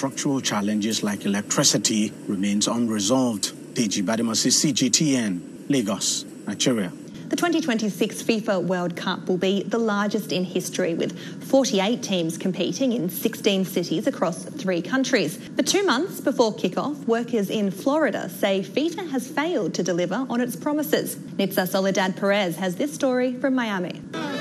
structural challenges like electricity remains unresolved. Deji Badimasi, CGTN, Lagos, Nigeria. The 2026 FIFA World Cup will be the largest in history, with 48 teams competing in 16 cities across 3 countries. But 2 months before kickoff, workers in Florida say FIFA has failed to deliver on its promises. Nitza Soledad Perez has this story from Miami.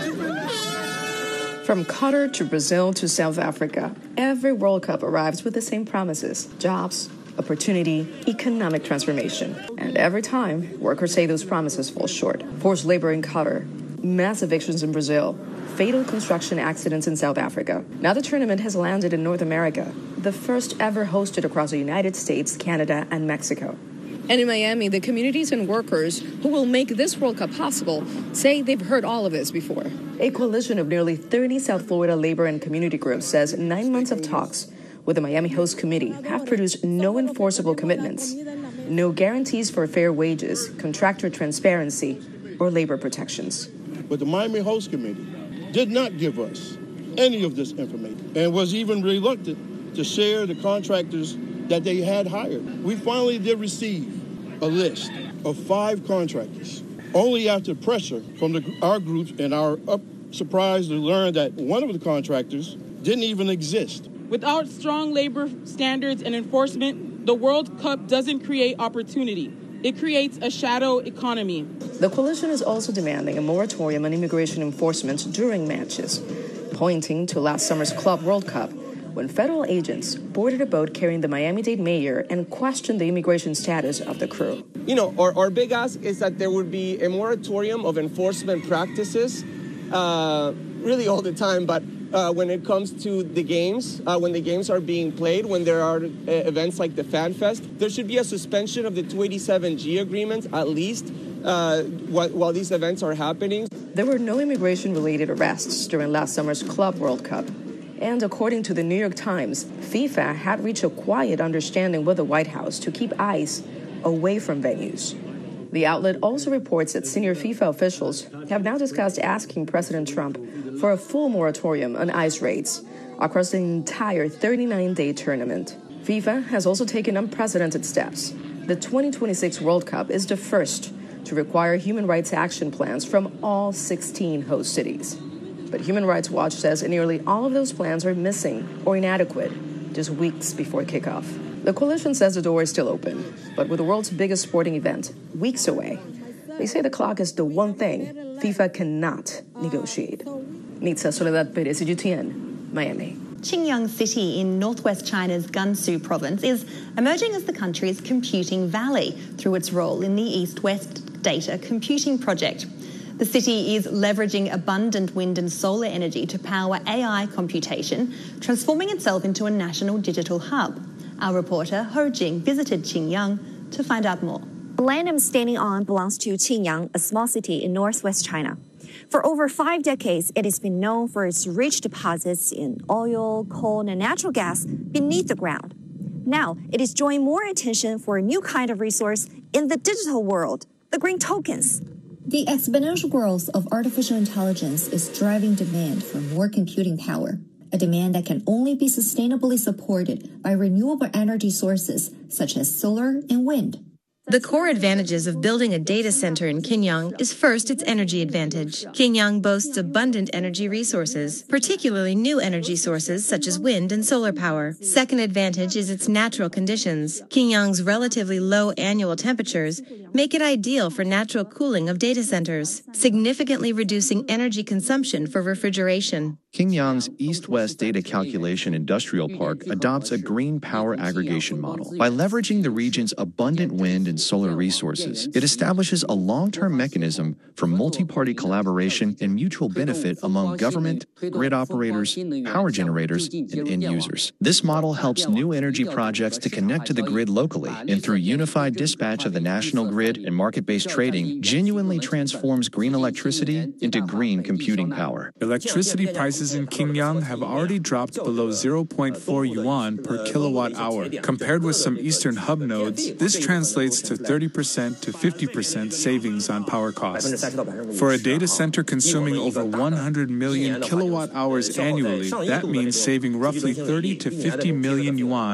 From Qatar to Brazil to South Africa, every World Cup arrives with the same promises: jobs, opportunity, economic transformation. And every time, workers say those promises fall short. Forced labor in Qatar, mass evictions in Brazil, fatal construction accidents in South Africa. Now the tournament has landed in North America, the first ever hosted across the United States, Canada, and Mexico. And in Miami, the communities and workers who will make this World Cup possible say they've heard all of this before. A coalition of nearly 30 South Florida labor and community groups says 9 months of talks with the Miami Host Committee have produced no enforceable commitments, no guarantees for fair wages, contractor transparency, or labor protections. But the Miami Host Committee did not give us any of this information and was even reluctant to share the contractors that they had hired. We finally did receive a list of 5 contractors, only after pressure from our groups and our surprised to learn that one of the contractors didn't even exist. Without strong labor standards and enforcement, the World Cup doesn't create opportunity. It creates a shadow economy. The coalition is also demanding a moratorium on immigration enforcement during matches, pointing to last summer's Club World Cup, when federal agents boarded a boat carrying the Miami-Dade mayor and questioned the immigration status of the crew. You know, our big ask is that there would be a moratorium of enforcement practices, really all the time, but when it comes to the games, when the games are being played, when there are events like the Fan Fest, there should be a suspension of the 287G agreement, at least, while these events are happening. There were no immigration-related arrests during last summer's Club World Cup. And according to the New York Times, FIFA had reached a quiet understanding with the White House to keep ICE away from venues. The outlet also reports that senior FIFA officials have now discussed asking President Trump for a full moratorium on ICE raids across the entire 39-day tournament. FIFA has also taken unprecedented steps. The 2026 World Cup is the first to require human rights action plans from all 16 host cities. But Human Rights Watch says nearly all of those plans are missing or inadequate just weeks before kickoff. The coalition says the door is still open, but with the world's biggest sporting event weeks away, they say the clock is the one thing FIFA cannot negotiate. Nitza Soledad Perez, CGTN, Miami. Qingyang City in northwest China's Gansu province is emerging as the country's computing valley through its role in the East-West Data Computing Project. The city is leveraging abundant wind and solar energy to power AI computation, transforming itself into a national digital hub. Our reporter Ho Jing visited Qingyang to find out more. The land I'm standing on belongs to Qingyang, a small city in northwest China. For over 5 decades, it has been known for its rich deposits in oil, coal, and natural gas beneath the ground. Now, it is drawing more attention for a new kind of resource in the digital world, the green tokens. The exponential growth of artificial intelligence is driving demand for more computing power, a demand that can only be sustainably supported by renewable energy sources such as solar and wind. The core advantages of building a data center in Qingyang is first its energy advantage. Qingyang boasts abundant energy resources, particularly new energy sources such as wind and solar power. Second advantage is its natural conditions. Qingyang's relatively low annual temperatures make it ideal for natural cooling of data centers, significantly reducing energy consumption for refrigeration. Qingyang's East-West Data Calculation Industrial Park adopts a green power aggregation model. By leveraging the region's abundant wind and solar resources, it establishes a long-term mechanism for multi-party collaboration and mutual benefit among government, grid operators, power generators, and end users. This model helps new energy projects to connect to the grid locally, and through unified dispatch of the national grid and market-based trading, genuinely transforms green electricity into green computing power. Electricity prices in Qingyang have already dropped below 0.4 yuan per kilowatt hour. Compared with some eastern hub nodes, this translates to 30% to 50% savings on power costs. For a data center consuming over 100 million kilowatt hours annually, that means saving roughly 30 to 50 million yuan